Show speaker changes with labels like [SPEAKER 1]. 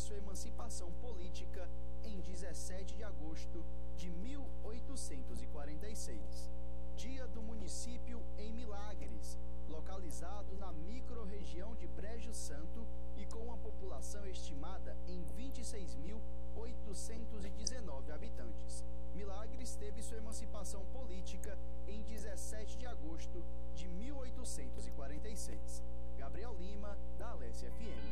[SPEAKER 1] sua emancipação política em 17 de agosto de 1846. Dia do município em Milagres, localizado na microrregião de Brejo Santo e com uma população estimada em 26.819 habitantes. Milagres teve sua emancipação política em 17 de agosto de 1846. Gabriel Lima, da Alesse FM.